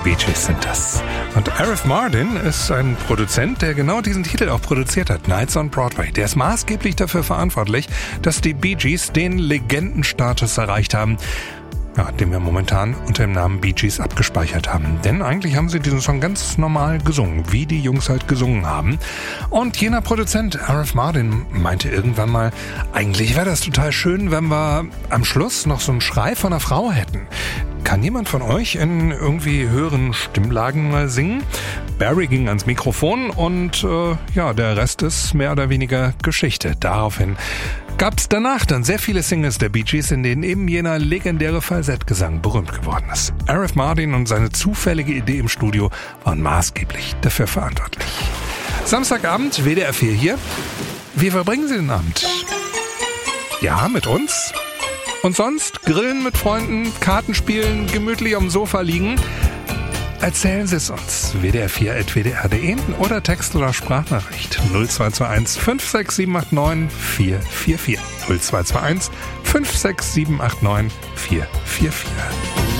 Bee Gees sind das. Und Arif Mardin ist ein Produzent, der genau diesen Titel auch produziert hat, Nights on Broadway. Der ist maßgeblich dafür verantwortlich, dass die Bee Gees den Legendenstatus erreicht haben, ja, den wir momentan unter dem Namen Bee Gees abgespeichert haben. Denn eigentlich haben sie diesen Song ganz normal gesungen, wie die Jungs halt gesungen haben. Und jener Produzent, Arif Mardin, meinte irgendwann mal, eigentlich wäre das total schön, wenn wir am Schluss noch so einen Schrei von einer Frau hätten. Kann jemand von euch in irgendwie höheren Stimmlagen mal singen? Barry ging ans Mikrofon und der Rest ist mehr oder weniger Geschichte. Daraufhin gab es danach dann sehr viele Singles der Bee Gees, in denen eben jener legendäre Falsettgesang berühmt geworden ist. Arif Mardin und seine zufällige Idee im Studio waren maßgeblich dafür verantwortlich. Samstagabend, WDR 4 hier. Wie verbringen Sie den Abend? Ja, mit uns? Und sonst grillen mit Freunden, Karten spielen, gemütlich am Sofa liegen? Erzählen Sie es uns. wdr4@wdr.de oder Text oder Sprachnachricht 0221 56789 444. 0221 56789 444.